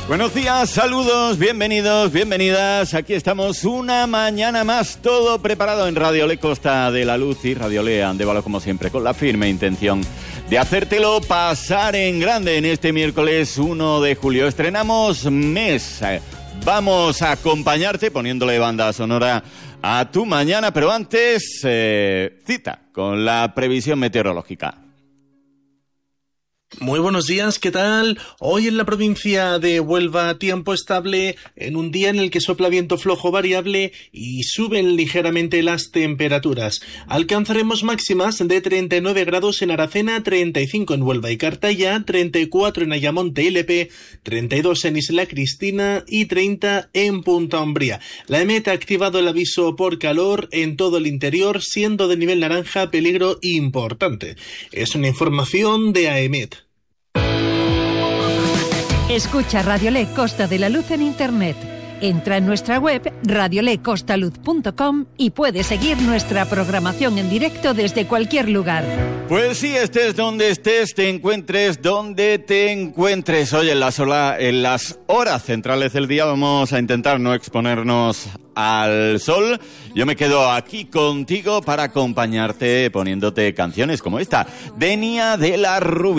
Buenos días, saludos, bienvenidos, bienvenidas. Aquí estamos una mañana más, todo preparado en Radio Le Costa de la Luz y Radio Le Andévalo, como siempre, con la firme intención de hacértelo pasar en grande en este miércoles 1 de julio. Estrenamos mes. Vamos a acompañarte poniéndole banda sonora a tu mañana, pero antes, cita con la previsión meteorológica. Muy buenos días, ¿qué tal? Hoy en la provincia de Huelva, tiempo estable en un día en el que sopla viento flojo variable y suben ligeramente las temperaturas. Alcanzaremos máximas de 39 grados en Aracena, 35 en Huelva y Cartaya, 34 en Ayamonte y Lepe, 32 en Isla Cristina y 30 en Punta Umbría. La EMET ha activado el aviso por calor en todo el interior, siendo de nivel naranja peligro importante. Es una información de AEMET. Escucha Radio Le Costa de la Luz en Internet. Entra en nuestra web radiolecostaluz.com y puedes seguir nuestra programación en directo desde cualquier lugar. Pues sí, estés donde estés, te encuentres donde te encuentres. Hoy en las horas centrales del día vamos a intentar no exponernos al sol. Yo me quedo aquí contigo para acompañarte poniéndote canciones como esta, Denia de la Rubia.